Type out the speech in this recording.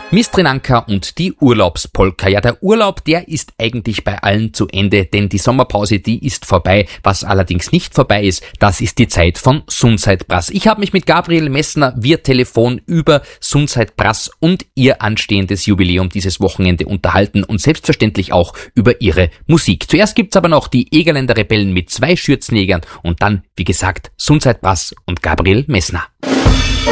Mistrinanka und die Urlaubspolka. Ja, der Urlaub, der ist eigentlich bei allen zu Ende, denn die Sommerpause, die ist vorbei. Was allerdings nicht vorbei ist, das ist die Zeit von Sundside-Brass. Ich habe mich mit Gabriel Messner via Telefon über Sundside-Brass und ihr anstehendes Jubiläum dieses Wochenende unterhalten und selbstverständlich auch über ihre Musik. Zuerst gibt's aber noch die Egerländer Rebellen mit 2 Schürzenjägern und dann, wie gesagt, Sundside-Brass und Gabriel Messner.